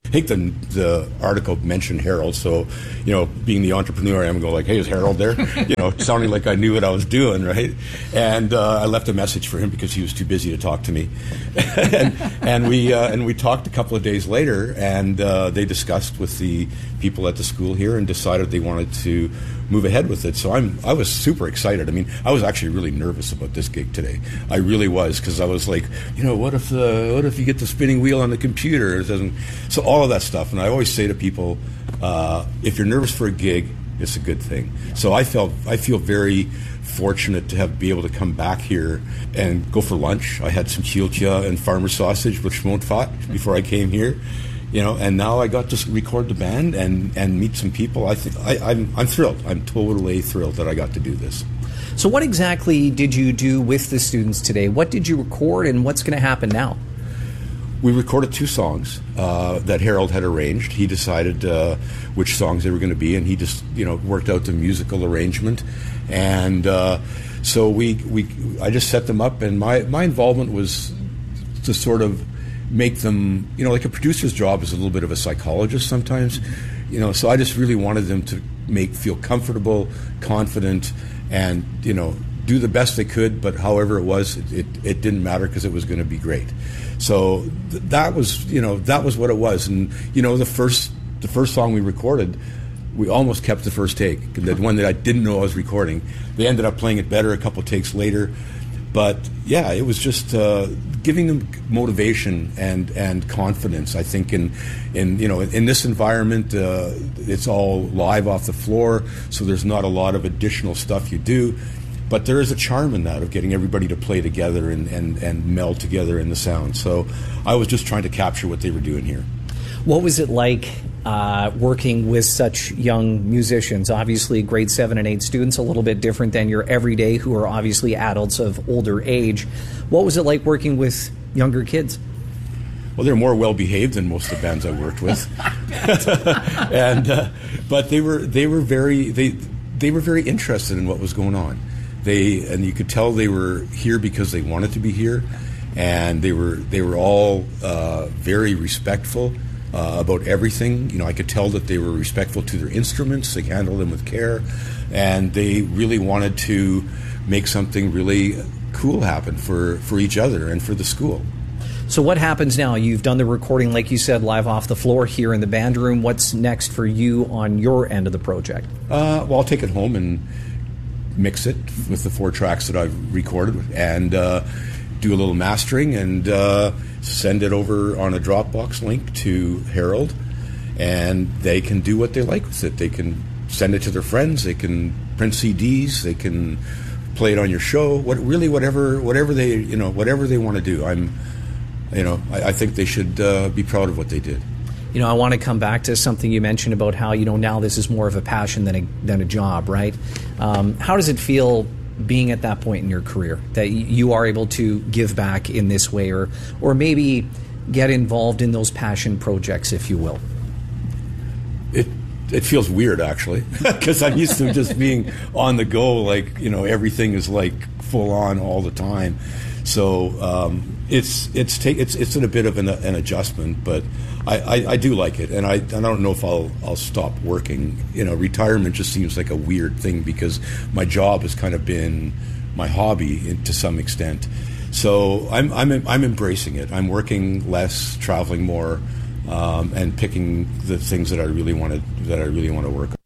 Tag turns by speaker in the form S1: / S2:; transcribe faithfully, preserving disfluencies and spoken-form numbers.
S1: I think the the article mentioned Harold, so, you know, being the entrepreneur I am, go like, hey, is Harold there? You know, sounding like I knew what I was doing, right? And uh, I left a message for him because he was too busy to talk to me. and, and we uh, and we talked a couple of days later, and uh, they discussed with the people at the school here and decided they wanted to move ahead with it. So I'm I was super excited. I mean, I was actually really nervous about this gig today. I really was, because I was like, you know, what if the what if you get the spinning wheel on the computer? It doesn't. So all of that stuff. And I always say to people, uh, if you're nervous for a gig, it's a good thing. So I felt I feel very fortunate to have be able to come back here and go for lunch. I had some chilcha and farmer sausage with schmontfat before I came here. You know, and now I got to record the band and, and meet some people. I think I, I'm I'm thrilled. I'm totally thrilled that I got to do this.
S2: So, what exactly did you do with the students today? What did you record, and what's going to happen now?
S1: We recorded two songs uh, that Harold had arranged. He decided uh, which songs they were going to be, and he just you know worked out the musical arrangement. And uh, so we we I just set them up, and my my involvement was to sort of make them, you know, like a producer's job is a little bit of a psychologist sometimes, you know, so I just really wanted them to make, feel comfortable, confident, and, you know, do the best they could, but however it was, it, it, it didn't matter because it was going to be great. So th- that was, you know, that was what it was. And, you know, the first, the first song we recorded, we almost kept the first take, the one that I didn't know I was recording. They ended up playing it better a couple takes later. But yeah, it was just uh, giving them motivation and, and confidence. I think in in you know in this environment, uh, it's all live off the floor, so there's not a lot of additional stuff you do. But there is a charm in that of getting everybody to play together and, and, and meld together in the sound. So I was just trying to capture what they were doing here.
S2: What was it like uh, working with such young musicians? Obviously, grade seven and eight students, a little bit different than your everyday, who are obviously adults of older age. What was it like working with younger kids?
S1: Well, they're more well-behaved than most of the bands I worked with, and uh, but they were they were very they they were very interested in what was going on. They and you could tell they were here because they wanted to be here, and they were they were all uh, very respectful. Uh, about everything. You know, I could tell that they were respectful to their instruments, they handled them with care, and they really wanted to make something really cool happen for, for each other and for the school.
S2: So what happens now? You've done the recording, like you said, live off the floor here in the band room. What's next for you on your end of the project?
S1: Uh, well, I'll take it home and mix it with the four tracks that I've recorded and uh, do a little mastering and uh, send it over on a Dropbox link to Harold, and they can do what they like with it. They can send it to their friends. They can print C Ds. They can play it on your show. What really, whatever, whatever they, you know, whatever they want to do. I'm, you know, I, I think they should uh, be proud of what they did.
S2: You know, I want to come back to something you mentioned about how, you know, now this is more of a passion than a than a job, right? Um, how does it feel being at that point in your career that you are able to give back in this way, or or maybe get involved in those passion projects, if you will?
S1: It it feels weird, actually, because I'm used to just being on the go, like, you know, everything is like full on all the time. So um, it's it's take it's it's in a bit of an, an adjustment, but I, I, I do like it, and I I don't know if I'll I'll stop working. You know, retirement just seems like a weird thing because my job has kind of been my hobby in, to some extent. So I'm I'm I'm embracing it. I'm working less, traveling more, um, and picking the things that I really want to that I really want to work on.